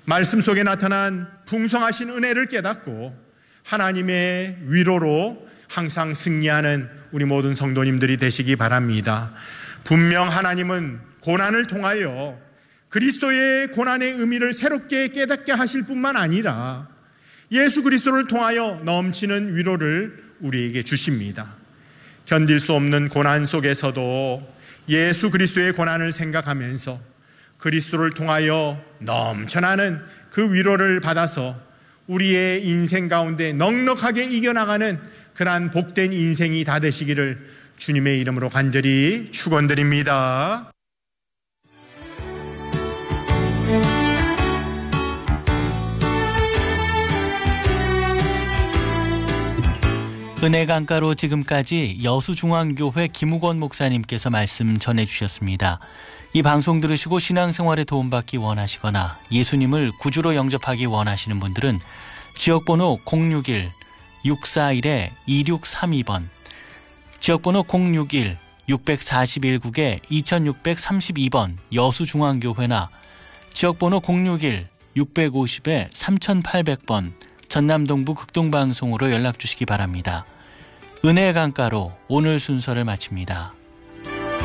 말씀 속에 나타난 풍성하신 은혜를 깨닫고 하나님의 위로로 항상 승리하는 우리 모든 성도님들이 되시기 바랍니다. 분명 하나님은 고난을 통하여 그리스도의 고난의 의미를 새롭게 깨닫게 하실 뿐만 아니라 예수 그리스도를 통하여 넘치는 위로를 우리에게 주십니다. 견딜 수 없는 고난 속에서도 예수 그리스도의 고난을 생각하면서 그리스도를 통하여 넘쳐나는 그 위로를 받아서 우리의 인생 가운데 넉넉하게 이겨나가는 그러한 복된 인생이 다 되시기를 주님의 이름으로 간절히 축원드립니다. 은혜 강가로 지금까지 여수중앙교회 김우건 목사님께서 말씀 전해주셨습니다. 이 방송 들으시고 신앙생활에 도움받기 원하시거나 예수님을 구주로 영접하기 원하시는 분들은 지역번호 061-641-2632번, 지역번호 061-641국에 2632번 여수중앙교회나 지역번호 061-650-3800번 전남동부 극동방송으로 연락 주시기 바랍니다. 은혜의 강가로 오늘 순서를 마칩니다.